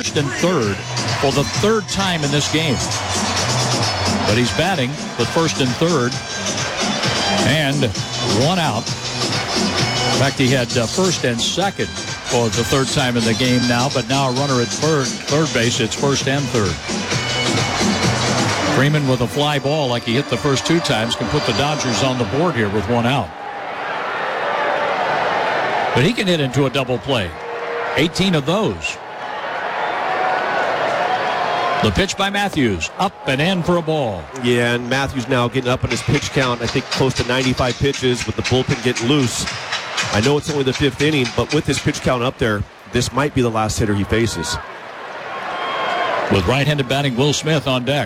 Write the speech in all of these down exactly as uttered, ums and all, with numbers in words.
first and third for the third time in this game. But he's batting with first and third and one out. In fact, he had uh, first and second for the third time in the game now, but now a runner at third, third base. It's first and third. Freeman with a fly ball like he hit the first two times can put the Dodgers on the board here with one out. But he can hit into a double play. eighteen of those. The pitch by Matthews, up and in for a ball. Yeah, and Matthews now getting up on his pitch count, I think close to ninety-five pitches with the bullpen getting loose. I know it's only the fifth inning, but with his pitch count up there, this might be the last hitter he faces. With right-handed batting, Will Smith on deck.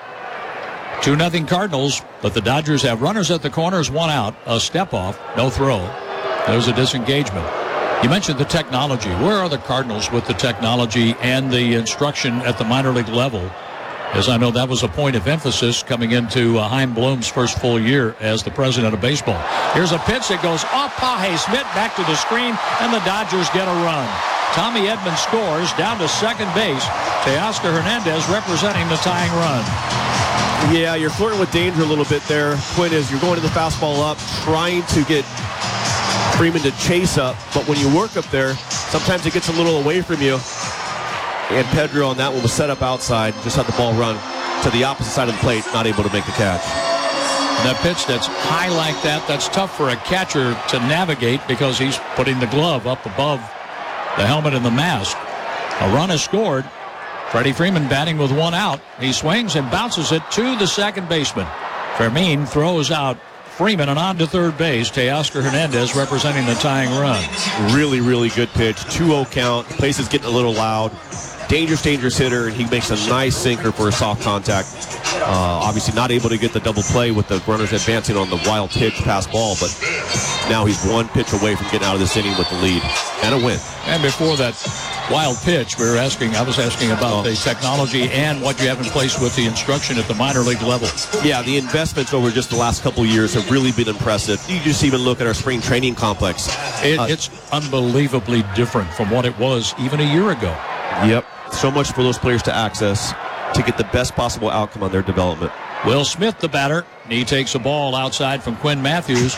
two nothing Cardinals, but the Dodgers have runners at the corners, one out, a step off, no throw. There's a disengagement. You mentioned the technology. Where are the Cardinals with the technology and the instruction at the minor league level? As I know that was a point of emphasis coming into uh, Chaim Bloom's first full year as the president of baseball. Here's a pitch that goes off Paje Smith back to the screen, and the Dodgers get a run. Tommy Edman scores down to second base. Teoscar Hernandez representing the tying run. Yeah, you're flirting with danger a little bit there. Point is, you're going to the fastball up, trying to get Freeman to chase up, but when you work up there, sometimes it gets a little away from you. And Pedro on that one was set up outside, just had the ball run to the opposite side of the plate, not able to make the catch. And that pitch that's high like that, that's tough for a catcher to navigate because he's putting the glove up above the helmet and the mask. A run is scored. Freddie Freeman batting with one out. He swings and bounces it to the second baseman. Fermin throws out Freeman and on to third base. Teoscar Hernandez representing the tying run. Really, really good pitch. two oh count. The place is getting a little loud. Dangerous, dangerous hitter, and he makes a nice sinker for a soft contact. Uh, obviously not able to get the double play with the runners advancing on the wild pitch pass ball, but now he's one pitch away from getting out of this inning with the lead and a win. And before that wild pitch, we were asking, I was asking about the technology and what you have in place with the instruction at the minor league level. Yeah, the investments over just the last couple of years have really been impressive. You just even look at our spring training complex. It, uh, it's unbelievably different from what it was even a year ago. Yep. So much for those players to access to get the best possible outcome on their development. Will Smith, the batter. He takes a ball outside from Quinn Matthews.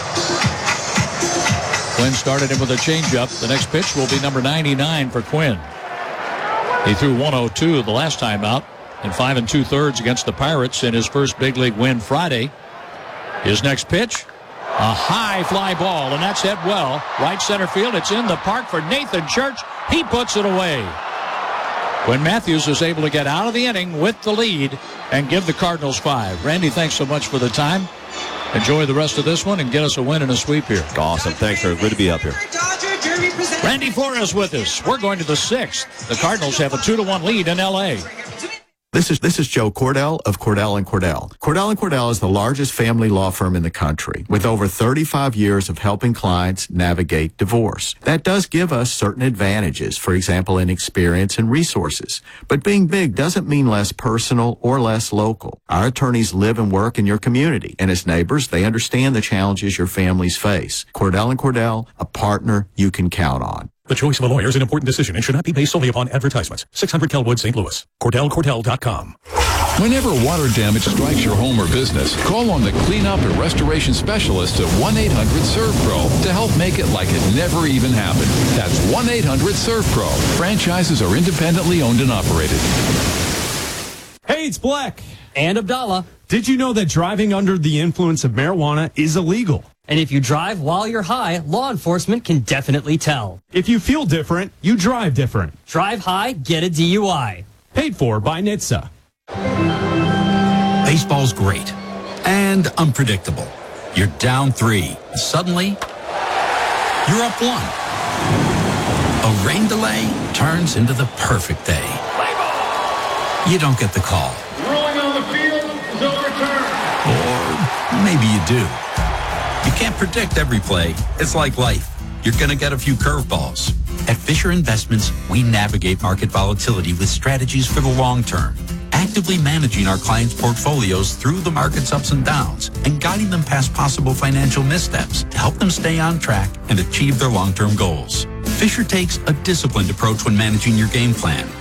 Quinn started him with a changeup. The next pitch will be number ninety-nine for Quinn. He threw one oh two the last time out in five and two-thirds against the Pirates in his first big league win Friday. His next pitch, a high fly ball, and that's hit well. Right center field. It's in the park for Nathan Church. He puts it away. Quinn Matthews is able to get out of the inning with the lead and give the Cardinals five. Randy, thanks so much for the time. Enjoy the rest of this one and get us a win and a sweep here. Awesome. Thanks, sir. Good to be up here. Randy Flores with us. We're going to the sixth. The Cardinals have a two to one lead in L A. This is this is Joe Cordell of Cordell and Cordell. Cordell and Cordell is the largest family law firm in the country with over thirty-five years of helping clients navigate divorce. That does give us certain advantages, for example, in experience and resources. But being big doesn't mean less personal or less local. Our attorneys live and work in your community, and as neighbors, they understand the challenges your families face. Cordell and Cordell, a partner you can count on. The choice of a lawyer is an important decision and should not be based solely upon advertisements. six hundred Kelwood, Saint Louis. Cordell Cordell dot com. Whenever water damage strikes your home or business, call on the cleanup and restoration specialists at one eight hundred serve pro to help make it like it never even happened. That's one eight hundred serve pro. Franchises are independently owned and operated. Hey, it's Black. And Abdallah. Did you know that driving under the influence of marijuana is illegal? And if you drive while you're high, law enforcement can definitely tell. If you feel different, you drive different. Drive high, get a D U I. Paid for by N H T S A. Baseball's great and unpredictable. You're down three. Suddenly, you're up one. A rain delay turns into the perfect day. You don't get the call. Rolling on the field is overturned. Or maybe you do. You can't predict every play. It's like life. You're going to get a few curveballs. At Fisher Investments, we navigate market volatility with strategies for the long term, actively managing our clients' portfolios through the market's ups and downs and guiding them past possible financial missteps to help them stay on track and achieve their long-term goals. Fisher takes a disciplined approach when managing your game plan,